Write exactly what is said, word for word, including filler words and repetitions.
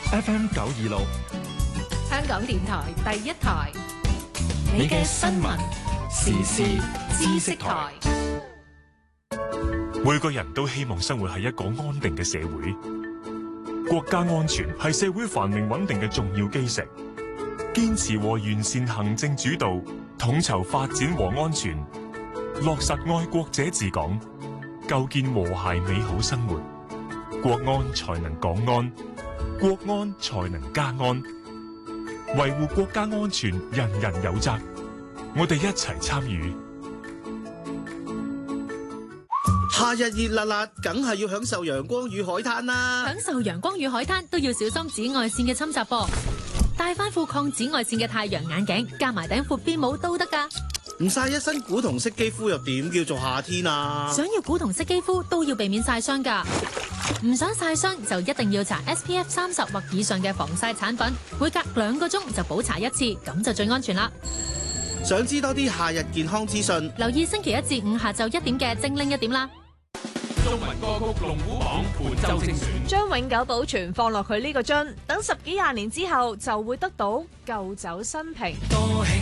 F M 九二六， 香港電台第一台， 你嘅新聞時事知識台。 每個人都希望生活喺一個安定嘅社會，國家安全係社會繁榮穩定嘅重要基石。堅持和完善行政主導，統籌發展和安全，落實愛國者治港，構建和諧美好生活，國安才能港安，國安才能家安。維護國家安全，人人有責，我哋一齊參與。 夏日熱辣辣，梗係要享受陽光與海灘啦！ 享受陽光與海灘都要小心紫外線嘅侵襲噃，戴翻副抗紫外線嘅太陽眼鏡，加埋頂闊邊帽都得㗎。 唔曬一身古銅色肌膚又點叫做夏天啊？ 想要古銅色肌膚都要避免曬傷㗎，唔想曬傷就一定要搽 S P F 三十或以上嘅防曬產品，每隔兩個鐘就補搽一次，咁就最安全啦。 想知多啲夏日健康資訊， 留意星期一至五下晝一點嘅精靈一點啦。 中文歌曲龍虎榜伴奏精選， 將永久保存放落佢呢個樽，等十幾廿年之後就會得到舊酒新瓶。